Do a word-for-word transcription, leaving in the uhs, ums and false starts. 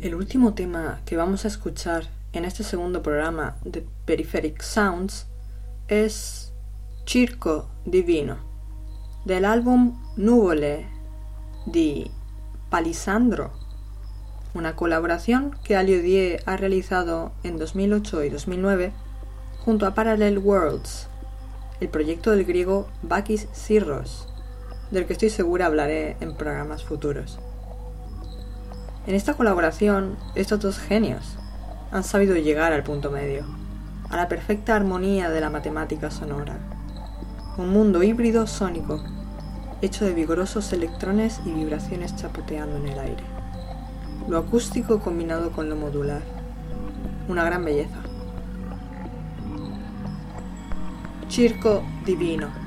El último tema que vamos a escuchar en este segundo programa de Peripheric Sounds es Circo Divino, del álbum Nuvole di Palisandro, una colaboración que Aliodie ha realizado en dos mil ocho y dos mil nueve junto a Parallel Worlds, el proyecto del griego Bakis Sirros, del que estoy segura hablaré en programas futuros. En esta colaboración, estos dos genios han sabido llegar al punto medio, a la perfecta armonía de la matemática sonora. Un mundo híbrido sónico, hecho de vigorosos electrones y vibraciones chapoteando en el aire. Lo acústico combinado con lo modular. Una gran belleza. Circo Divino.